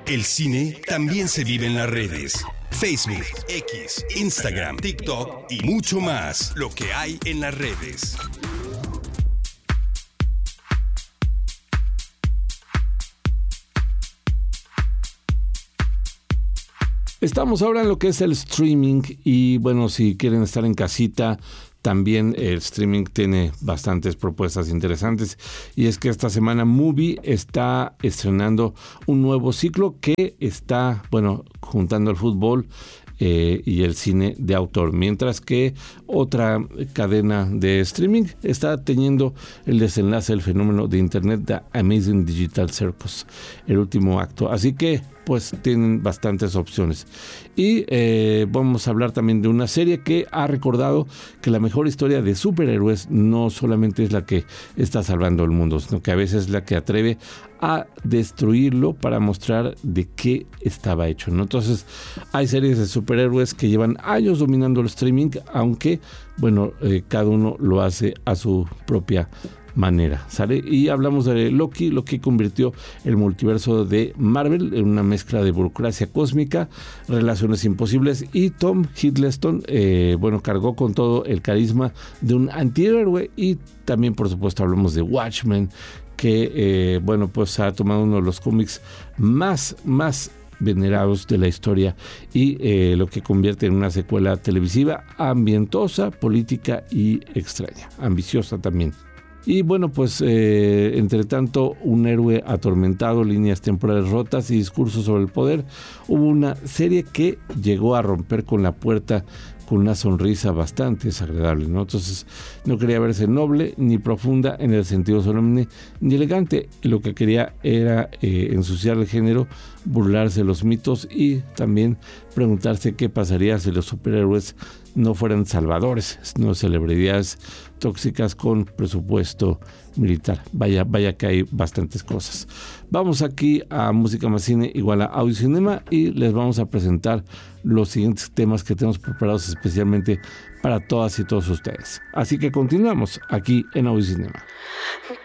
El cine también se vive en las redes. Facebook, X, Instagram, TikTok y mucho más. Lo que hay en las redes. Estamos ahora en lo que es el streaming y bueno, si quieren estar en casita, también el streaming tiene bastantes propuestas interesantes y es que esta semana Movie está estrenando un nuevo ciclo que está, bueno, juntando el fútbol y el cine de autor, mientras que otra cadena de streaming está teniendo el desenlace del fenómeno de internet de Amazing Digital Circus, el último acto, así que pues tienen bastantes opciones. Y vamos a hablar también de una serie que ha recordado que la mejor historia de superhéroes no solamente es la que está salvando el mundo, sino que a veces es la que atreve a destruirlo para mostrar de qué estaba hecho, ¿no? Entonces, hay series de superhéroes que llevan años dominando el streaming, aunque, bueno, cada uno lo hace a su propia manera, ¿sale? Y hablamos de Loki. Loki convirtió el multiverso de Marvel en una mezcla de burocracia cósmica, relaciones imposibles y Tom Hiddleston, bueno, cargó con todo el carisma de un antihéroe. Y también, por supuesto, hablamos de Watchmen, que, bueno, pues ha tomado uno de los cómics más venerados de la historia y lo que convierte en una secuela televisiva ambientosa, política y extraña, ambiciosa también. Y bueno, pues entre tanto, un héroe atormentado, líneas temporales rotas y discursos sobre el poder, hubo una serie que llegó a romper con la puerta con una sonrisa bastante desagradable, ¿no? Entonces, no quería verse noble ni profunda en el sentido solemne ni elegante. Lo que quería era ensuciar el género, burlarse de los mitos y también preguntarse qué pasaría si los superhéroes no fueran salvadores, sino celebridades tóxicas con presupuesto militar. Vaya que hay bastantes cosas. Vamos aquí a Música Más Cine igual a Audiocinema y les vamos a presentar los siguientes temas que tenemos preparados especialmente para todas y todos ustedes. Así que continuamos aquí en Audiocinema.